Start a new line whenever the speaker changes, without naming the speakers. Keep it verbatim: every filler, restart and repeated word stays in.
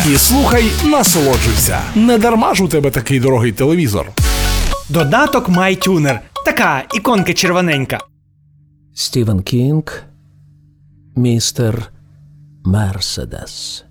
І слухай, насолоджуйся. Не дарма ж у тебе такий дорогий телевізор.
Додаток MyTuner. Така іконка червоненька.
Стівен Кінг, містер Мерседес.